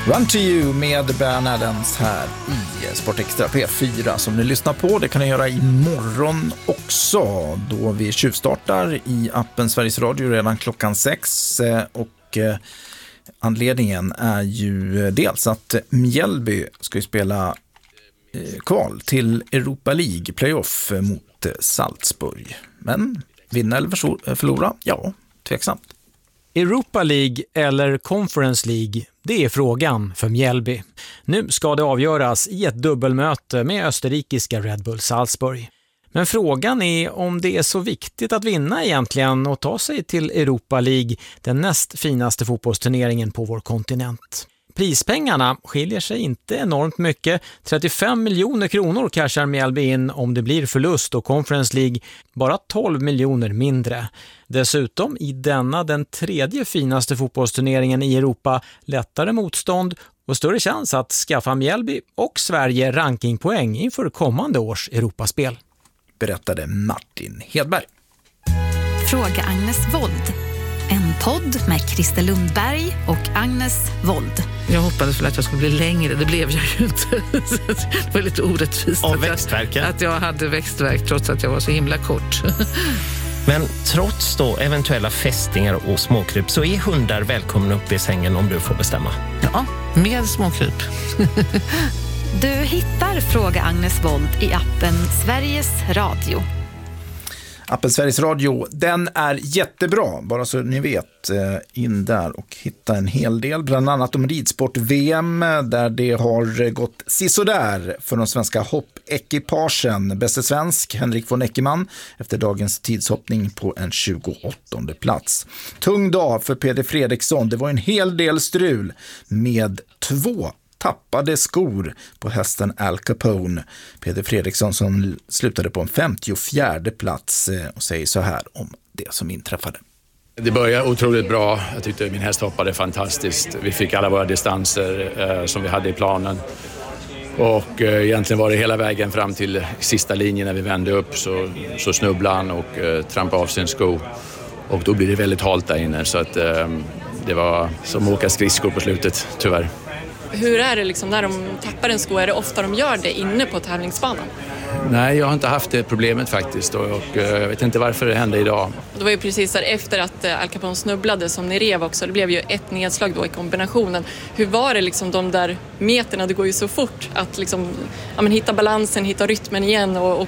Run to you med Bern Adams här i Sport Extra P4 som ni lyssnar på. Det kan ni göra imorgon också då vi tjuvstartar i appen Sveriges Radio redan klockan 6. Och anledningen är ju dels att Mjällby ska ju spela kval till Europa League playoff mot Salzburg. Men vinna eller förlora? Ja, tveksamt. Europa League eller Conference League, det är frågan för Mjällby. Nu ska det avgöras i ett dubbelmöte med österrikiska Red Bull Salzburg. Men frågan är om det är så viktigt att vinna egentligen och ta sig till Europa League, den näst finaste fotbollsturneringen på vår kontinent. Prispengarna skiljer sig inte enormt mycket. 35 miljoner kronor cashar Mjällby in om det blir förlust och Conference League bara 12 miljoner mindre. Dessutom i denna den tredje finaste fotbollsturneringen i Europa lättare motstånd och större chans att skaffa Mjällby och Sverige rankingpoäng inför kommande års Europaspel. Berättade Martin Hedberg. Fråga Agnes Wold. En podd med Christer Lundberg och Agnes Wold. Jag hoppades väl att jag skulle bli längre, det blev jag ju inte. Det var lite orättvist att jag hade växtvärk trots att jag var så himla kort. Men trots då eventuella fästingar och småkryp så är hundar välkomna upp i sängen om du får bestämma. Ja, med småkryp. Du hittar Fråga Agnes Wold i appen Sveriges Radio. Appen Sveriges Radio, den är jättebra, bara så ni vet, in där och hitta en hel del, bland annat om ridsport-VM där det har gått sisådär för de svenska hoppekipagen. Bäste svensk, Henrik von Eckermann, efter dagens tidshoppning på en 28:e plats. Tung dag för Peder Fredriksson, det var en hel del strul med 2 tappade skor på hästen Al Capone. Peder Fredriksson som slutade på en 54:e plats och säger så här om det som inträffade. Det började otroligt bra. Jag tyckte min häst hoppade fantastiskt. Vi fick alla våra distanser som vi hade i planen. Och egentligen var det hela vägen fram till sista linjen när vi vände upp så snubblade han och trampade av sin sko. Och då blir det väldigt halt där inne så att det var som att åka skridskor på slutet, tyvärr. Hur är det liksom när de tappar en sko? Är det ofta de gör det inne på tävlingsbanan? Nej, jag har inte haft det problemet faktiskt och jag vet inte varför det hände idag. Det var ju precis där efter att Al Capone snubblade som ni rev också. Det blev ju ett nedslag då i kombinationen. Hur var det liksom de där meterna? Det går ju så fort att liksom, hitta balansen, hitta rytmen igen och